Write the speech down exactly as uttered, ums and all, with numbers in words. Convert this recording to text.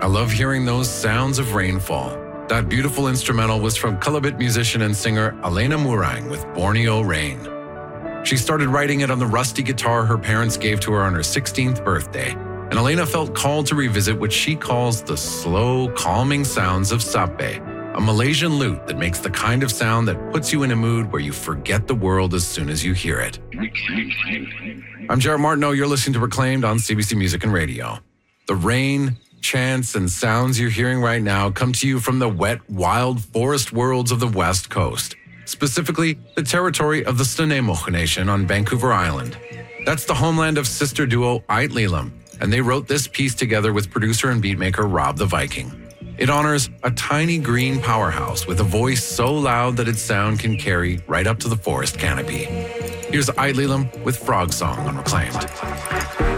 I love hearing those sounds of rainfall. That beautiful instrumental was from Kelabit musician and singer Elena Murang with Borneo Rain. She started writing it on the rusty guitar her parents gave to her on her sixteenth birthday, and Elena felt called to revisit what she calls the slow, calming sounds of sape, a Malaysian lute that makes the kind of sound that puts you in a mood where you forget the world as soon as you hear it. I'm Jared Martineau. You're listening to Reclaimed on C B C Music and Radio. The rain, chants, and sounds you're hearing right now come to you from the wet, wild forest worlds of the West Coast, specifically the territory of the Snuneymuxw Nation on Vancouver Island. That's the homeland of sister duo Ait Lelam, and they wrote this piece together with producer and beatmaker Rob the Viking. It honors a tiny green powerhouse with a voice so loud that its sound can carry right up to the forest canopy. Here's Ait Lelam with Frog Song on Reclaimed.